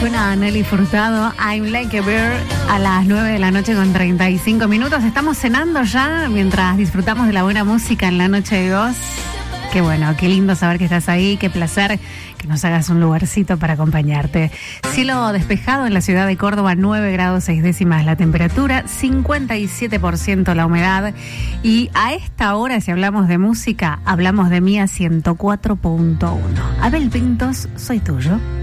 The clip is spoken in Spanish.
Suena Nelly Furtado, I'm Like a Bird, a las 9 de la noche con 35 minutos. Estamos cenando ya mientras disfrutamos de la buena música en la noche de voz. Qué bueno, qué lindo saber que estás ahí, qué placer que nos hagas un lugarcito para acompañarte. Cielo despejado en la ciudad de Córdoba, 9 grados 6 décimas la temperatura, 57% la humedad. Y a esta hora, si hablamos de música, hablamos de Mía 104.1. Abel Pintos, soy tuyo.